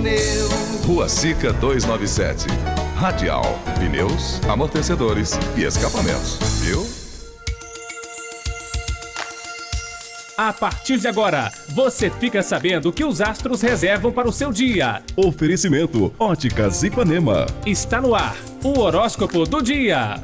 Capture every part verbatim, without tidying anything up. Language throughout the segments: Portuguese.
pneu. Rua Sica duzentos e noventa e sete. Radial, pneus, amortecedores e escapamentos, viu? A partir de agora, você fica sabendo o que os astros reservam para o seu dia. Oferecimento Óticas Ipanema. Está no ar, o horóscopo do dia.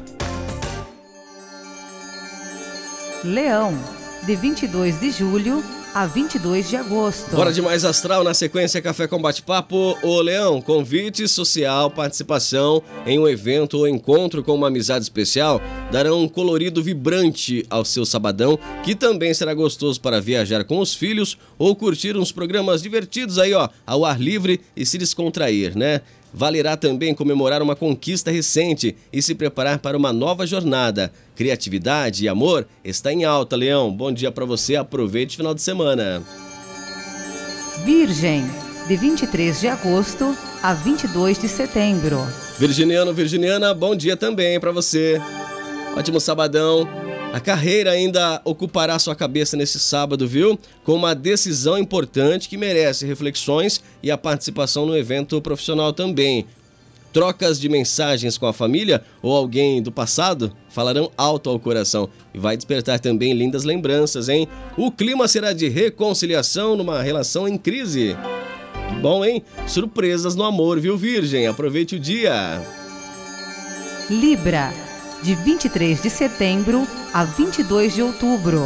Leão, de vinte e dois de julho a vinte e dois de agosto. Bora de mais astral, na sequência Café com Bate-Papo. Ô Leão, convite social, participação em um evento ou encontro com uma amizade especial darão um colorido vibrante ao seu sabadão, que também será gostoso para viajar com os filhos ou curtir uns programas divertidos aí, ó, ao ar livre e se descontrair, né? Valerá também comemorar uma conquista recente e se preparar para uma nova jornada. Criatividade e amor está em alta, Leão. Bom dia para você, aproveite o final de semana. Virgem, de vinte e três de agosto a vinte e dois de setembro. Virginiano, virginiana, bom dia também para você. Ótimo sabadão. A carreira ainda ocupará sua cabeça nesse sábado, viu? Com uma decisão importante que merece reflexões e a participação no evento profissional também. Trocas de mensagens com a família ou alguém do passado falarão alto ao coração e vai despertar também lindas lembranças, hein? O clima será de reconciliação numa relação em crise. Que bom, hein? Surpresas no amor, viu, Virgem? Aproveite o dia. Libra, de vinte e três de setembro a vinte e dois de outubro.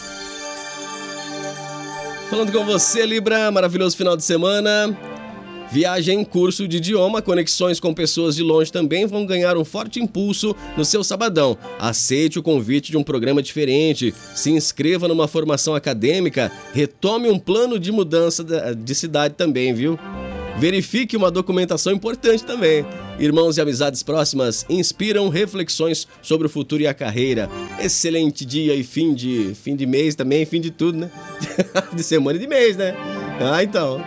Falando com você, Libra, maravilhoso final de semana. Viagem em curso de idioma, conexões com pessoas de longe também vão ganhar um forte impulso no seu sabadão. Aceite o convite de um programa diferente, se inscreva numa formação acadêmica, retome um plano de mudança de cidade também, viu? Verifique uma documentação importante também. Irmãos e amizades próximas inspiram reflexões sobre o futuro e a carreira. Excelente dia e fim de, fim de mês também, fim de tudo, né? De semana e de mês, né? Ah, então.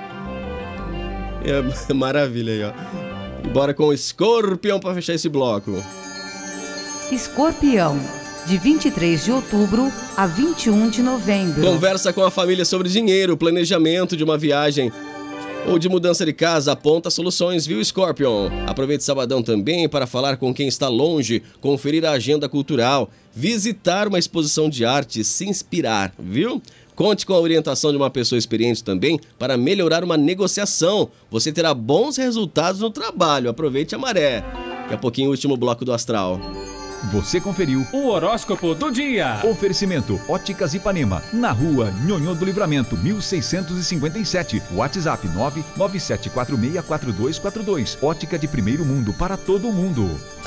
É, maravilha aí, ó. E bora com o Escorpião para fechar esse bloco. Escorpião, de vinte e três de outubro a vinte e um de novembro. Conversa com a família sobre dinheiro, planejamento de uma viagem ou de mudança de casa, aponta soluções, viu, Scorpion? Aproveite sabadão também para falar com quem está longe, conferir a agenda cultural, visitar uma exposição de arte, se inspirar, viu? Conte com a orientação de uma pessoa experiente também para melhorar uma negociação. Você terá bons resultados no trabalho. Aproveite a maré. Daqui a pouquinho o último bloco do Astral. Você conferiu O horóscopo do dia. Oferecimento Óticas Ipanema, na rua Nhonhô do Livramento, mil seiscentos e cinquenta e sete. WhatsApp nove nove sete quatro seis quatro dois quatro dois. Ótica de primeiro mundo para todo mundo.